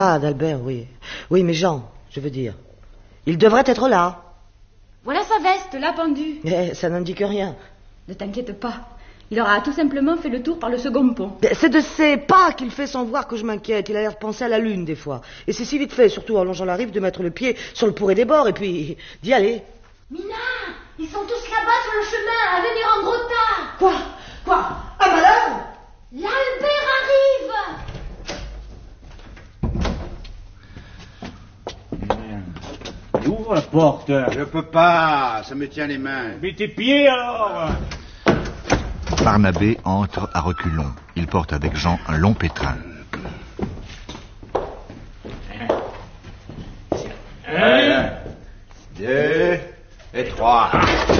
Ah, d'Albert, oui. Oui, mais Jean, je veux dire. Il devrait être là. Voilà sa veste, là, pendue. Mais ça n'indique rien. Ne t'inquiète pas. Il aura tout simplement fait le tour par le second pont. C'est de ses pas qu'il fait sans voir que je m'inquiète. Il a l'air de penser à la lune, des fois. Et c'est si vite fait, surtout en longeant la rive, de mettre le pied sur le pourré des bords et puis d'y aller. Mina, ils sont tous là-bas sur le chemin, à venir en gros tas. Quoi Ah, madame L'Albert arrive. Ouvre la porte. Je peux pas, ça me tient les mains. Mets tes pieds alors. Barnabé entre à reculons. Il porte avec Jean un long pétrin. Un, deux et trois.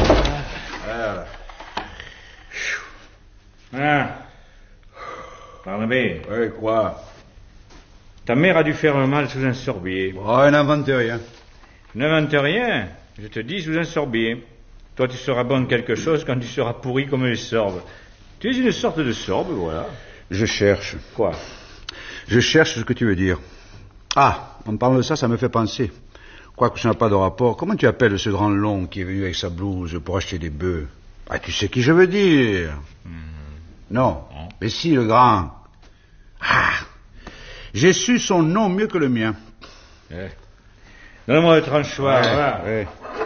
Barnabé, Oui, quoi? ta mère a dû faire un mal sous un sorbier. Oh, n'invente rien. N'invente rien, je te dis sous un sorbier. Toi, tu seras bonne quelque chose quand tu seras pourri comme les sorbes. Tu es une sorte de sorbe, voilà. Je cherche. Quoi? Je cherche ce que tu veux dire. Ah, en parlant de ça, ça me fait penser. Quoique ça n'a pas de rapport, comment tu appelles ce grand long qui est venu avec sa blouse pour acheter des bœufs? Ah, tu sais qui je veux dire. Non, mais si, le grand. Ah, j'ai su son nom mieux que le mien. Donne-moi le tranchoir, voilà. Ouais.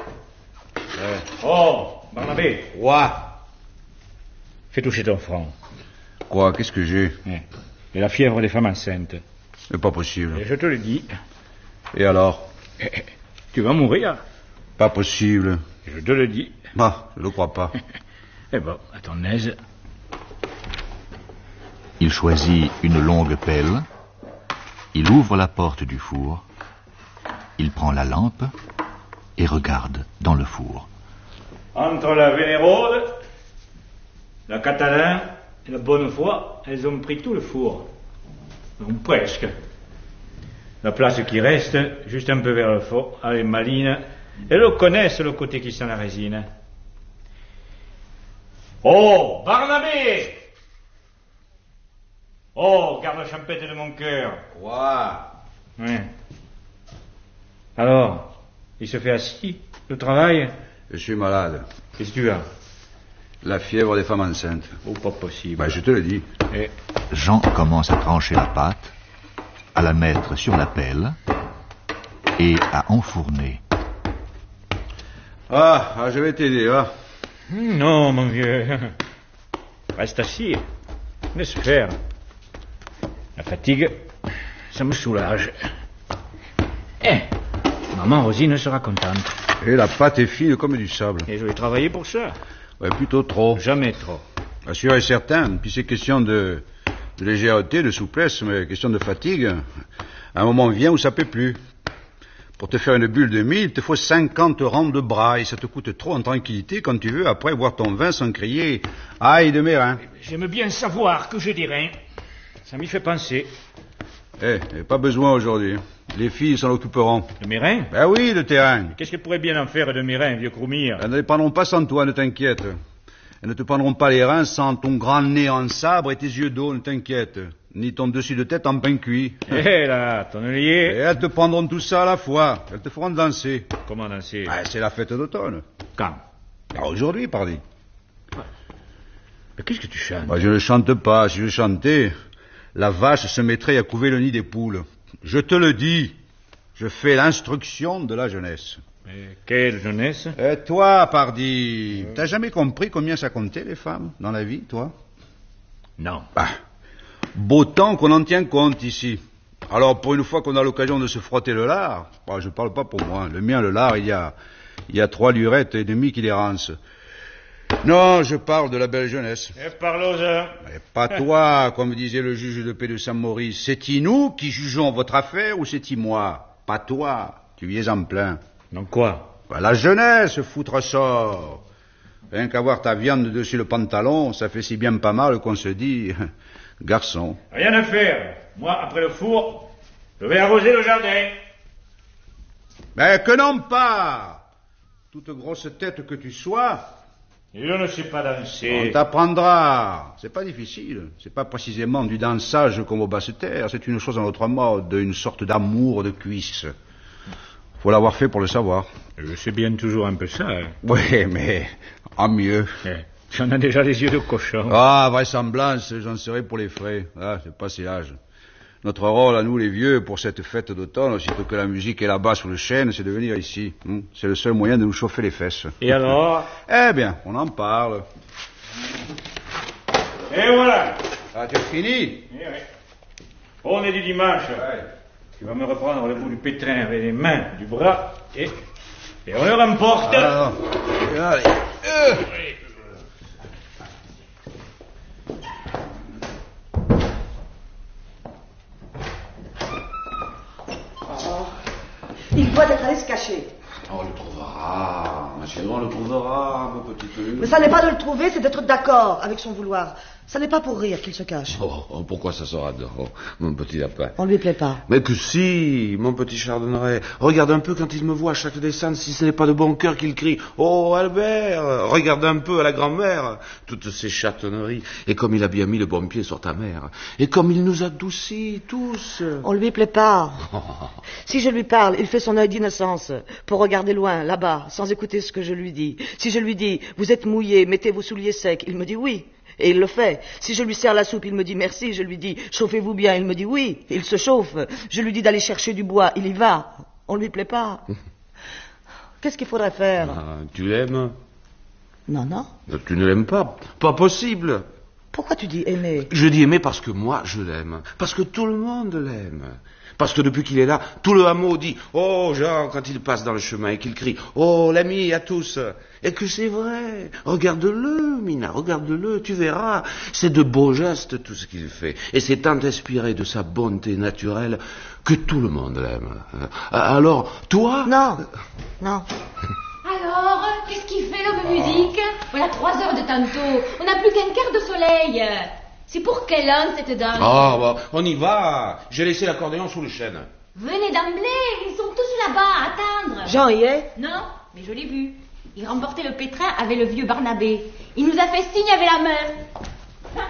Oh, Barnabé, Quoi? fais toucher ton front. Quoi? Qu'est-ce que j'ai? Et la fièvre des femmes enceintes. C'est pas possible. Et je te le dis, Et alors? tu vas mourir. Pas possible. Je te le dis. Bah, je le crois pas. Eh bon, à ton aise. Il choisit une longue pelle. Il ouvre la porte du four. Il prend la lampe et regarde dans le four. Entre la Vénéraude, la Catalin et la Bonnefoy, elles ont pris tout le four. Ou presque. La place qui reste, juste un peu vers le fond, elle est maline. Elles connaissent le côté qui sent la résine. Oh, Barnabé! Oh, garde champêtre de mon cœur. Quoi? Ouais. Alors, il se fait assis, le travail. Je suis malade. Qu'est-ce que tu as? La fièvre des femmes enceintes. Oh, pas possible. Bah, je te le dis. Eh, Jean commence à trancher la pâte, à la mettre sur la pelle et à enfourner. Ah, je vais t'aider, va. non, mon vieux. Reste assis. Laisse faire. La fatigue, ça me soulage. Maman Rosine sera contente. Et la pâte est fine comme du sable. Et je vais travailler pour ça. Ouais, plutôt trop. Jamais trop. Bien sûr et certain. Puis c'est question de légèreté, de souplesse, mais question de fatigue. Un moment vient où ça peut plus. Pour te faire une bulle de mie, il te faut 50 rangs de bras et ça te coûte trop en tranquillité quand tu veux après boire ton vin sans crier « Aïe de mes reins !» J'aime bien savoir que je dirai. Ça m'y fait penser. Pas besoin aujourd'hui. Les filles s'en occuperont. De mes reins? Ben oui, le terrain. Qu'est-ce qu'elles pourraient bien en faire de mes reins, vieux croumire? Elles ne les prendront pas sans toi, ne t'inquiète. Elles ne te prendront pas les reins sans ton grand nez en sabre et tes yeux d'eau, ne t'inquiète. Ni ton dessus de tête en pain cuit. Là, tonnelier. Et elles te prendront tout ça à la fois. Elles te feront danser. Comment danser? C'est la fête d'automne. Quand? Aujourd'hui, pardi. Mais qu'est-ce que tu chantes? Je ne chante pas. Si je chantais, la vache se mettrait à couver le nid des poules. Je te le dis. Je fais l'instruction de la jeunesse. Mais quelle jeunesse? Et toi, pardi, t'as jamais compris combien ça comptait, les femmes, dans la vie, toi? Non. Beau temps qu'on en tient compte ici. Alors, pour une fois qu'on a l'occasion de se frotter le lard, je parle pas pour moi, le mien, le lard, il y a 3 lurettes et demie qui dérancent. Non, je parle de la belle jeunesse. Et parlons-en. Mais pas toi, comme disait le juge de paix de Saint-Maurice. C'est-il nous qui jugeons votre affaire ou c'est-il moi? Pas toi, tu y es en plein. Donc quoi? La jeunesse, foutre sort. Rien qu'avoir ta viande dessus le pantalon, ça fait si bien pas mal qu'on se dit... Garçon. Rien à faire. Moi, après le four, je vais arroser le jardin. Mais que non pas. Toute grosse tête que tu sois, Je ne sais pas danser. On t'apprendra. C'est pas difficile. C'est pas précisément du dansage comme au basse-terre. C'est une chose à notre mode, une sorte d'amour de cuisse. Faut l'avoir fait pour le savoir. Je sais bien toujours un peu ça. Hein. Oui, mais en mieux. J'en ai déjà les yeux de cochon. Ah, vraisemblance, j'en serai pour les frais. Ah, c'est pas ces âges. Notre rôle à nous les vieux pour cette fête d'automne, aussitôt que la musique est là-bas sous le chêne, c'est de venir ici. C'est le seul moyen de nous chauffer les fesses. Et alors? Eh bien, on en parle. Et voilà. Ah, tu as fini? Oui. On est du dimanche. Ouais. Tu vas me reprendre le bout du pétrin avec les mains, du bras, et on le remporte. Ah, non. Allez. Il doit être allé se cacher. On le trouvera, monsieur, on le trouvera, mon petit peu. Mais ça n'est pas de le trouver, c'est d'être d'accord avec son vouloir. Ça n'est pas pour rire qu'il se cache. Oh, pourquoi ça sera mon petit lapin? On lui plaît pas. Mais que si, mon petit chardonneret. Regarde un peu quand il me voit à chaque descente, si ce n'est pas de bon cœur qu'il crie « Oh, Albert !» Regarde un peu à la grand-mère, toutes ces chatonneries. Et comme il a bien mis le bon pied sur ta mère. Et comme il nous adoucit tous. On lui plaît pas. Si je lui parle, il fait son œil d'innocence pour regarder loin, là-bas, sans écouter ce que je lui dis. Si je lui dis « Vous êtes mouillé, mettez vos souliers secs », il me dit « Oui ». Et il le fait. Si je lui sers la soupe, il me dit merci. Je lui dis chauffez-vous bien. Il me dit oui. Il se chauffe. Je lui dis d'aller chercher du bois. Il y va. On lui plaît pas. Qu'est-ce qu'il faudrait faire? Tu l'aimes? Non. Tu ne l'aimes pas? Pas possible. Pourquoi tu dis aimer? Je dis aimer parce que moi, je l'aime. Parce que tout le monde l'aime. Parce que depuis qu'il est là, tout le hameau dit « Oh, Jean !» quand il passe dans le chemin et qu'il crie « Oh, l'ami à tous !» Et que c'est vrai. Regarde-le, Mina, regarde-le, tu verras. C'est de beaux gestes tout ce qu'il fait. Et c'est tant inspiré de sa bonté naturelle que tout le monde l'aime. Alors, toi... Non. Alors, qu'est-ce qu'il fait l'homme musique? Voilà 3 heures de tantôt. On n'a plus qu'un quart de soleil. C'est pour quelle heure cette danse? Ah, on y va. J'ai laissé l'accordéon sous le chêne. Venez d'emblée, ils sont tous là-bas à attendre. Jean y est? Non, mais je l'ai vu. Il remportait le pétrin avec le vieux Barnabé. Il nous a fait signe avec la main.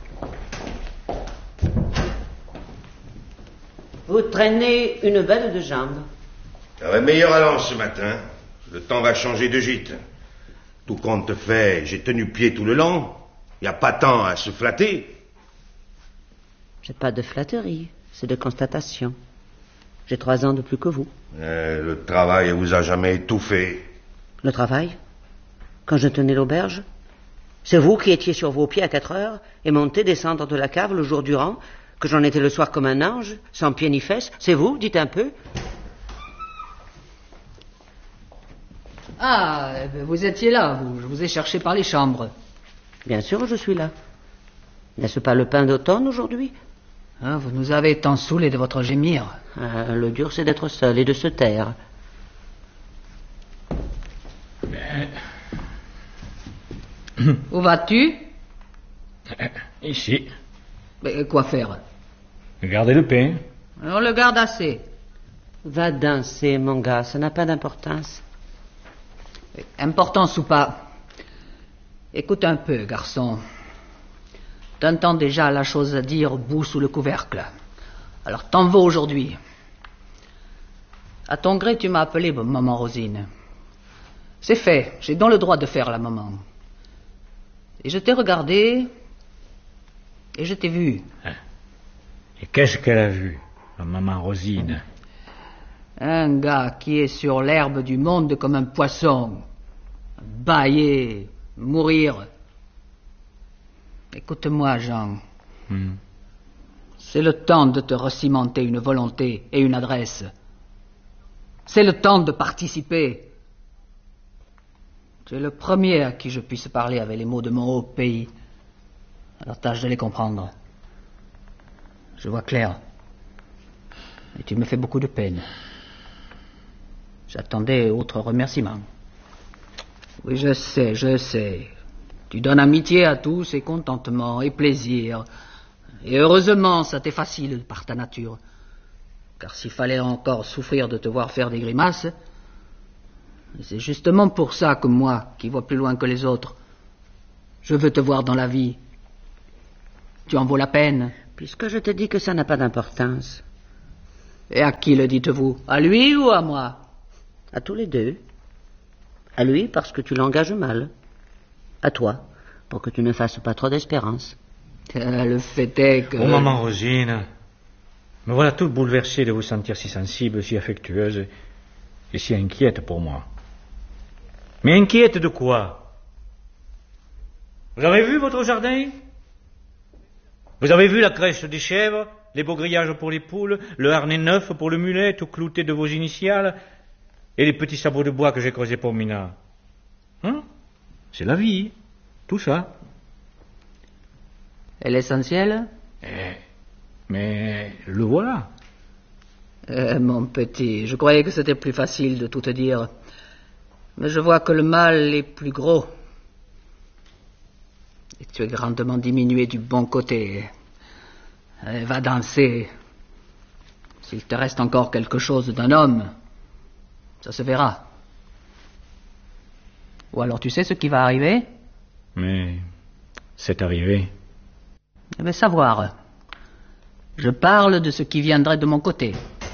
Vous traînez une belle de jambes. J'aurais meilleur allant ce matin. Le temps va changer de gîte. Tout compte fait, j'ai tenu pied tout le long. Il n'y a pas tant à se flatter. C'est pas de flatterie, c'est de constatation. J'ai 3 ans de plus que vous. Le travail vous a jamais étouffé. Le travail? Quand je tenais l'auberge? C'est vous qui étiez sur vos pieds à 4 heures et monter, descendre de la cave le jour durant, que j'en étais le soir comme un ange, sans pied ni fesses? C'est vous, dites un peu. Ah, vous étiez là, vous. Je vous ai cherché par les chambres. Bien sûr, je suis là. N'est-ce pas le pain d'automne aujourd'hui? Ah, vous nous avez tant saoulés de votre gémir. Le dur, c'est d'être seul et de se taire. Où vas-tu? Ici. Mais quoi faire? Regardez le pain. On le garde assez. Va danser, mon gars, ça n'a pas d'importance. Importance ou pas. Écoute un peu, garçon. T'entends déjà la chose à dire bout sous le couvercle. Alors t'en vas aujourd'hui. À ton gré, tu m'as appelé maman Rosine. C'est fait, j'ai donc le droit de faire la maman. Et je t'ai regardé, et je t'ai vu. Et qu'est-ce qu'elle a vu, la maman Rosine? Un gars qui est sur l'herbe du monde comme un poisson. Bâiller, mourir. Écoute-moi, Jean. C'est le temps de te recimenter une volonté et une adresse. C'est le temps de participer. Tu es le premier à qui je puisse parler avec les mots de mon haut pays. Alors tâche de les comprendre. Je vois clair. Et tu me fais beaucoup de peine. J'attendais autre remerciement. Oui, je sais. Tu donnes amitié à tous et contentement et plaisir. Et heureusement, ça t'est facile par ta nature. Car s'il fallait encore souffrir de te voir faire des grimaces, c'est justement pour ça que moi, qui vois plus loin que les autres, Je veux te voir dans la vie. Tu en vaux la peine. Puisque je te dis que ça n'a pas d'importance. Et à qui le dites-vous? À lui ou à moi? À tous les deux. À lui, parce que tu l'engages mal. À toi, pour que tu ne fasses pas trop d'espérance. Le fait est que... Oh, maman Rosine, me voilà toute bouleversée de vous sentir si sensible, si affectueuse et si inquiète pour moi. Mais inquiète de quoi? Vous avez vu votre jardin? Vous avez vu la crèche des chèvres, les beaux grillages pour les poules, le harnais neuf pour le mulet, tout clouté de vos initiales, et les petits sabots de bois que j'ai creusés pour Mina? Hein? C'est la vie, tout ça. Et l'essentiel? Mais le voilà. Mon petit, je croyais que c'était plus facile de tout te dire. Mais je vois que le mal est plus gros. Et tu es grandement diminué du bon côté. Va danser. S'il te reste encore quelque chose d'un homme, ça se verra. Ou alors tu sais ce qui va arriver? Mais c'est arrivé. Eh bien, savoir. Je parle de ce qui viendrait de mon côté.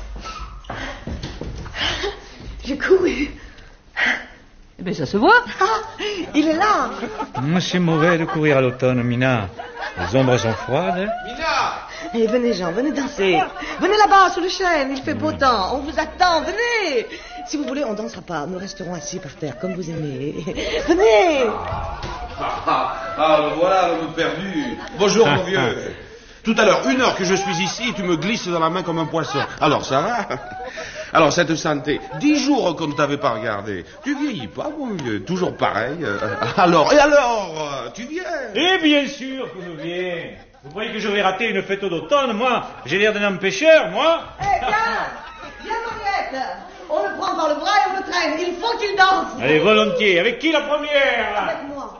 J'ai couru. Eh bien, ça se voit. Ah, il est là. C'est mauvais de courir à l'automne, Mina. Les ombres sont froides. Mina! Et venez, Jean, venez danser. Venez là-bas, sous le chêne, il fait beau temps. On vous attend, venez. Si vous voulez, on dansera pas. Nous resterons assis par terre, comme vous aimez. Venez. Le voilà, l'homme perdu. Bonjour, mon vieux. Tout à l'heure, 1 heure que je suis ici, et tu me glisses dans la main comme un poisson. Alors, ça va? Alors, cette santé, 10 jours qu'on ne t'avait pas regardé. Tu vieillis pas, mon vieux, toujours pareil. Alors, tu viens? Et bien sûr que je viens. Vous croyez que je vais rater une fête d'automne, moi? J'ai l'air d'un empêcheur, moi? Viens, Henriette. On le prend par le bras et on le traîne. Il faut qu'il danse. Allez, volontiers. Avec qui la première, là? Avec moi.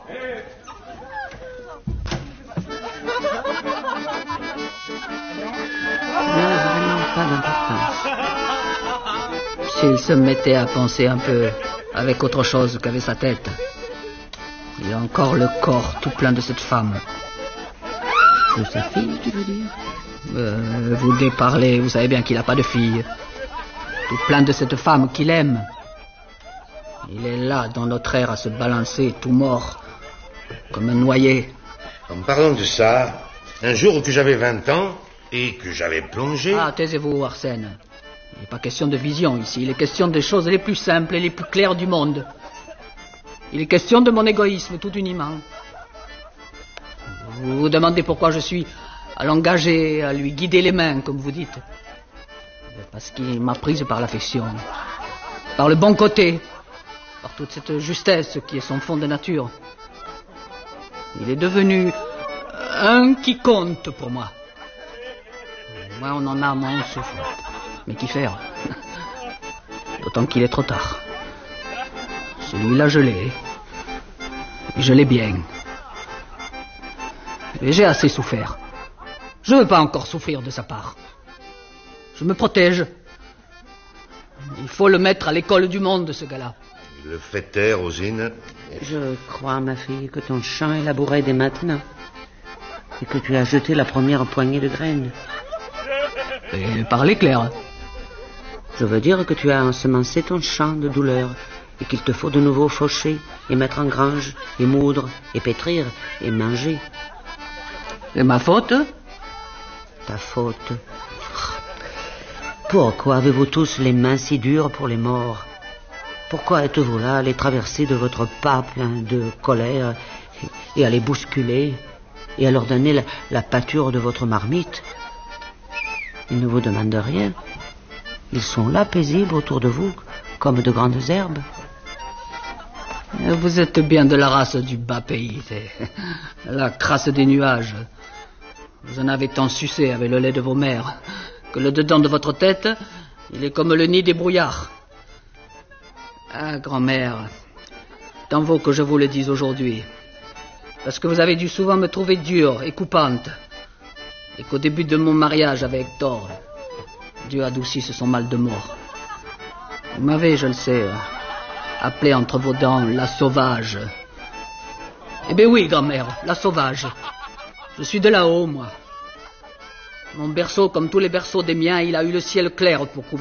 Vraiment pas d'importance. S'il se mettait à penser un peu avec autre chose qu'avec sa tête. Il a encore le corps tout plein de cette femme. De sa fille, tu veux dire? Vous déparlez, vous savez bien qu'il n'a pas de fille. Tout plein de cette femme qu'il aime. Il est là, dans notre air, à se balancer, tout mort, comme un noyé. En parlant de ça, un jour que j'avais 20 ans et que j'avais plongé... Ah, taisez-vous, Arsène. Il n'est pas question de vision ici, il est question des choses les plus simples et les plus claires du monde. Il est question de mon égoïsme tout uniment. Vous vous demandez pourquoi je suis à l'engager, à lui guider les mains, comme vous dites. Parce qu'il m'a prise par l'affection, par le bon côté, par toute cette justesse qui est son fond de nature. Il est devenu un qui compte pour moi. Moi, on en a moins on souffle. Mais qu'y faire? D'autant qu'il est trop tard. Celui-là, je l'ai. Et je l'ai bien. Et j'ai assez souffert. Je ne veux pas encore souffrir de sa part. Je me protège. Il faut le mettre à l'école du monde, ce gars-là. Il le fait taire, Rosine. Je crois, ma fille, que ton champ est labouré dès maintenant. Et que tu as jeté la première poignée de graines. Et parlez clair. Je veux dire que tu as ensemencé ton champ de douleur et qu'il te faut de nouveau faucher et mettre en grange et moudre et pétrir et manger. Et ma faute? Ta faute. Pourquoi avez-vous tous les mains si dures pour les morts? Pourquoi êtes-vous là à les traverser de votre pas plein de colère et à les bousculer et à leur donner la pâture de votre marmite? Ils ne vous demandent rien. Ils sont là, paisibles autour de vous, comme de grandes herbes. Vous êtes bien de la race du bas pays, la crasse des nuages. Vous en avez tant sucé avec le lait de vos mères que le dedans de votre tête, il est comme le nid des brouillards. Ah, grand-mère, tant vaut que je vous le dise aujourd'hui, parce que vous avez dû souvent me trouver dure et coupante, et qu'au début de mon mariage avec Hector, Dieu adoucisse son mal de mort. Vous m'avez, je le sais, appelé entre vos dents la sauvage. Eh bien oui, grand-mère, la sauvage. Je suis de là-haut, moi. Mon berceau, comme tous les berceaux des miens, il a eu le ciel clair pour couvrir.